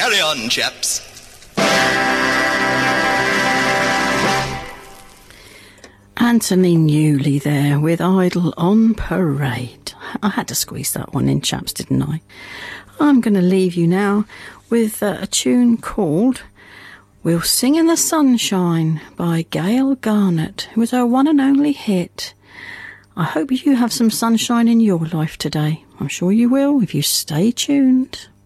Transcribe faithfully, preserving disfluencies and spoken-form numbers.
Carry on, chaps. Anthony Newley there with Idle on Parade. I had to squeeze that one in, chaps, didn't I? I'm going to leave you now with uh, a tune called We'll Sing in the Sunshine by Gail Garnett, who was her one and only hit. I hope you have some sunshine in your life today. I'm sure you will if you stay tuned.